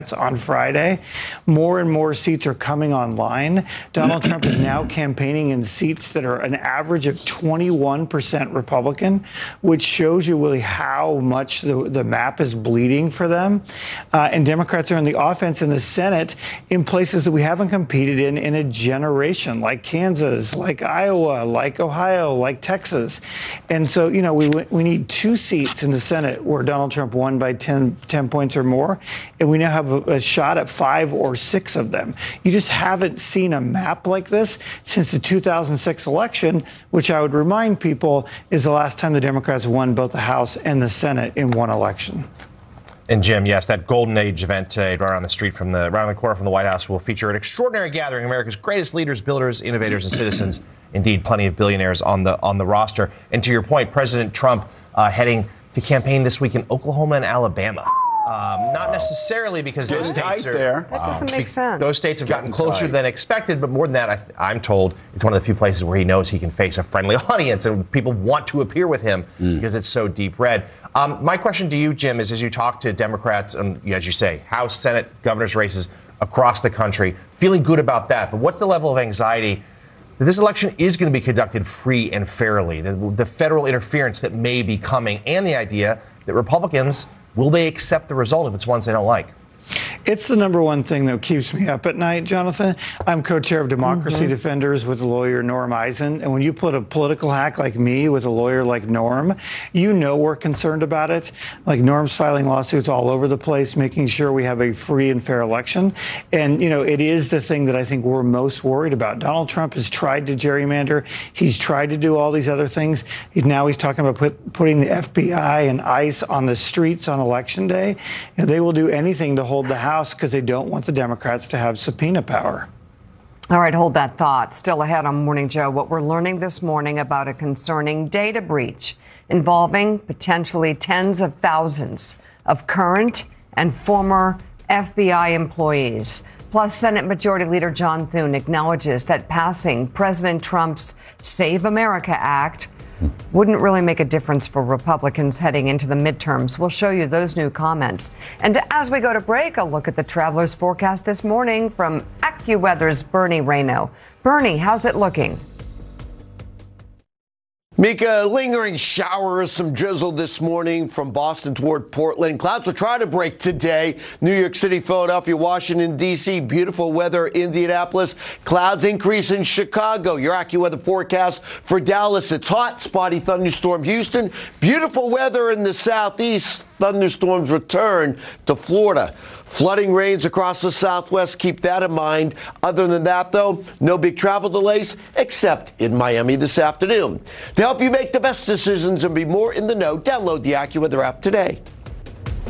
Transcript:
on Friday. More and more seats are coming online. Donald Trump is now campaigning in seats that are an average of 21% Republican, which shows you really how much the map is bleeding for them. And Democrats are on the offense in the Senate in places that we haven't competed in a generation, like Kansas, like Iowa, like Ohio, like Texas. And so, you know, we need 2 seats in the Senate where Donald Trump won by 10 points or more, and we now have a shot at 5 or 6 of them. You just haven't seen a map like this since the 2006 election, which I would remind people is the last time the Democrats won both the House and the Senate in one election. And Jim, yes, that Golden Age event today, right around the corner from the White House, will feature an extraordinary gathering of America's greatest leaders, builders, innovators, and citizens. Indeed, plenty of billionaires on the roster. And to your point, President Trump heading to campaign this week in Oklahoma and Alabama. Not necessarily because those states are there. That doesn't make sense. Those states have gotten closer than expected, but more than that, I'm told it's one of the few places where he knows he can face a friendly audience and people want to appear with him because it's so deep red. My question to you, Jim, is as you talk to Democrats and, as you say, House, Senate, governor's races across the country, feeling good about that, but what's the level of anxiety that this election is going to be conducted free and fairly, the federal interference that may be coming, and the idea that Republicans, will they accept the result if it's ones they don't like? It's the number one thing that keeps me up at night, Jonathan. I'm co-chair of Democracy Defenders with the lawyer Norm Eisen. And when you put a political hack like me with a lawyer like Norm, you know we're concerned about it. Like Norm's filing lawsuits all over the place, making sure we have a free and fair election. And, you know, it is the thing that I think we're most worried about. Donald Trump has tried to gerrymander. He's tried to do all these other things. He's talking about putting the FBI and ICE on the streets on Election Day. And they will do anything to hold the House because they don't want the Democrats to have subpoena power. All right, hold that thought. Still ahead on Morning Joe, what we're learning this morning about a concerning data breach involving potentially tens of thousands of current and former FBI employees. Plus, Senate Majority Leader John Thune acknowledges that passing President Trump's Save America Act wouldn't really make a difference for Republicans heading into the midterms. We'll show you those new comments. And as we go to break, a look at the traveler's forecast this morning from AccuWeather's Bernie Rayno. Bernie, how's it looking? Mika, lingering showers, some drizzle this morning from Boston toward Portland. Clouds will try to break today. New York City, Philadelphia, Washington, D.C. Beautiful weather, Indianapolis. Clouds increase in Chicago. Your AccuWeather forecast for Dallas. It's hot. Spotty thunderstorm, Houston. Beautiful weather in the southeast. Thunderstorms return to Florida. Flooding rains across the southwest. Keep that in mind. Other than that, though, no big travel delays except in Miami this afternoon. To help you make the best decisions and be more in the know, download the AccuWeather app today.